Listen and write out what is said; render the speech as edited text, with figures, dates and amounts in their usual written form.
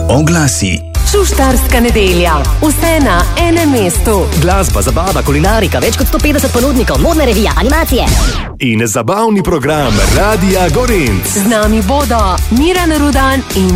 Oglasi. Šuštarska nedelja. Vse na enem mestu. Glasba, zabava, kulinarika, več kot 150 ponudnikov, modna revija, animacije. In zabavni program Radia Gorenc. Z nami bodo Miran Rudan in